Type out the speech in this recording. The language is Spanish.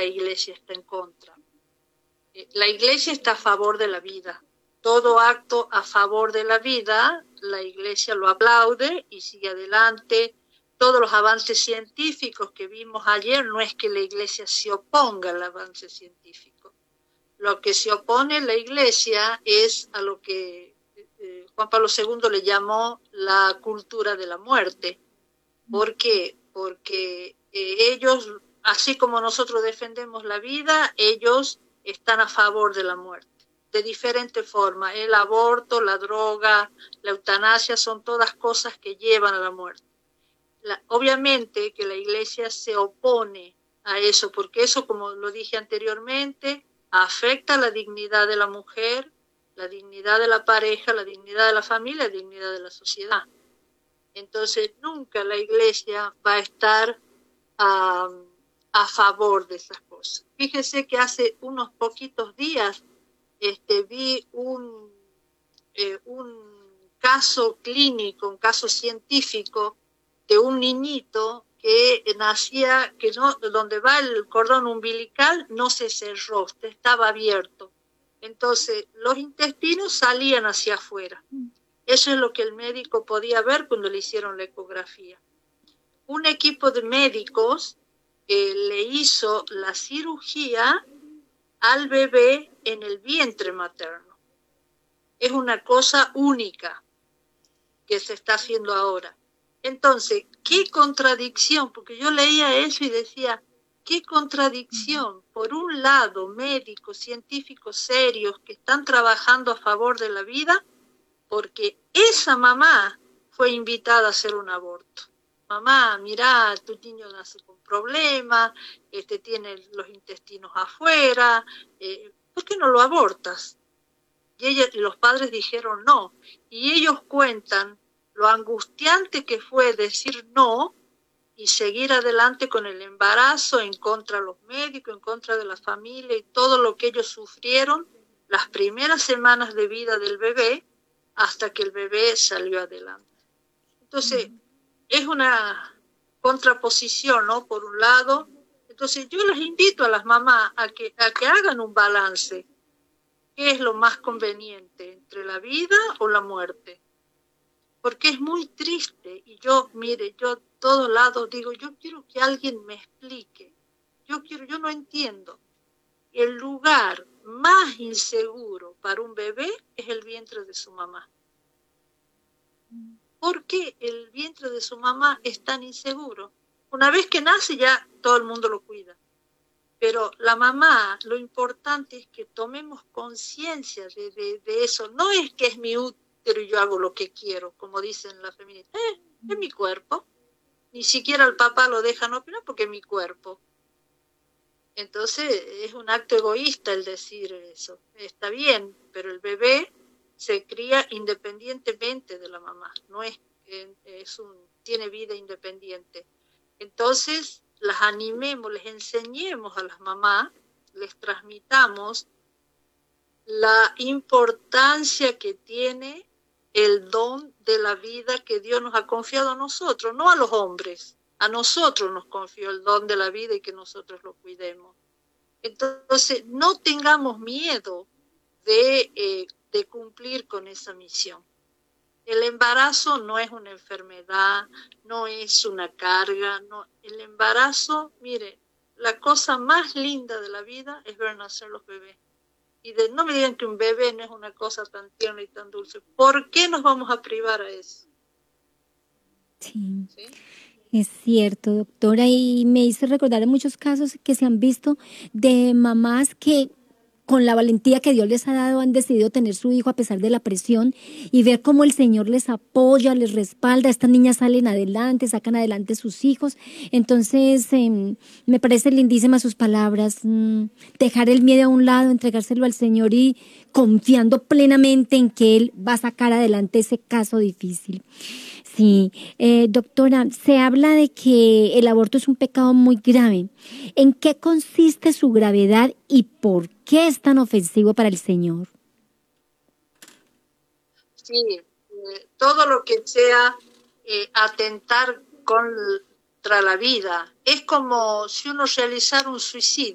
Iglesia está en contra. La Iglesia está a favor de la vida. Todo acto a favor de la vida, la Iglesia lo aplaude y sigue adelante. Todos los avances científicos que vimos ayer, no es que la Iglesia se oponga al avance científico. Lo que se opone la Iglesia es a lo que Juan Pablo II le llamó la cultura de la muerte. ¿Por qué? Porque ellos, así como nosotros defendemos la vida, ellos están a favor de la muerte, de diferente forma. El aborto, la droga, la eutanasia son todas cosas que llevan a la muerte. Obviamente que la Iglesia se opone a eso, porque eso, como lo dije anteriormente, afecta la dignidad de la mujer, la dignidad de la pareja, la dignidad de la familia, la dignidad de la sociedad. Entonces, nunca la Iglesia va a estar a favor de esas cosas. Fíjese que hace unos poquitos días vi un caso clínico, un caso científico de un niñito que nacía, que no, donde va el cordón umbilical no se cerró, estaba abierto. Entonces, los intestinos salían hacia afuera. Eso es lo que el médico podía ver cuando le hicieron la ecografía. Un equipo de médicos le hizo la cirugía al bebé en el vientre materno. Es una cosa única que se está haciendo ahora. Entonces, qué contradicción, porque yo leía eso y decía, qué contradicción. Por un lado, médicos, científicos serios que están trabajando a favor de la vida, porque esa mamá fue invitada a hacer un aborto. Mamá, mirá, tu niño nace con problemas, tiene los intestinos afuera, ¿por qué no lo abortas? Y los padres dijeron no, y ellos cuentan lo angustiante que fue decir no y seguir adelante con el embarazo en contra de los médicos, en contra de la familia y todo lo que ellos sufrieron las primeras semanas de vida del bebé hasta que el bebé salió adelante. Entonces, es una contraposición, ¿no? Por un lado, entonces yo les invito a las mamás a que hagan un balance. ¿Qué es lo más conveniente, entre la vida o la muerte? Porque es muy triste y yo a todos lados digo, yo quiero que alguien me explique. Yo no entiendo. El lugar más inseguro para un bebé es el vientre de su mamá. ¿Por qué el vientre de su mamá es tan inseguro? Una vez que nace ya todo el mundo lo cuida. Pero la mamá, lo importante es que tomemos conciencia de eso. No es que es mi útero y yo hago lo que quiero, como dicen las feministas. Es mi cuerpo. Ni siquiera el papá lo dejan opinar porque es mi cuerpo. Entonces es un acto egoísta el decir eso. Está bien, pero el bebé se cría independientemente de la mamá. No es tiene vida independiente. Entonces las animemos, les enseñemos a las mamás, les transmitamos la importancia que tiene el don de la vida que Dios nos ha confiado a nosotros, no a los hombres. A nosotros nos confió el don de la vida y que nosotros lo cuidemos. Entonces, no tengamos miedo de cumplir con esa misión. El embarazo no es una enfermedad, no es una carga. No. El embarazo, mire, la cosa más linda de la vida es ver nacer los bebés. Y no me digan que un bebé no es una cosa tan tierna y tan dulce. ¿Por qué nos vamos a privar a eso? Sí. ¿Sí? Es cierto, doctora, y me hizo recordar en muchos casos que se han visto de mamás que con la valentía que Dios les ha dado han decidido tener su hijo a pesar de la presión y ver cómo el Señor les apoya, les respalda. Estas niñas salen adelante, sacan adelante sus hijos. Entonces, me parecen lindísimas sus palabras. Dejar el miedo a un lado, entregárselo al Señor y confiando plenamente en que Él va a sacar adelante ese caso difícil. Sí, doctora, se habla de que el aborto es un pecado muy grave. ¿En qué consiste su gravedad y por qué es tan ofensivo para el Señor? Sí, todo lo que sea atentar contra la vida. Es como si uno realizara un suicidio.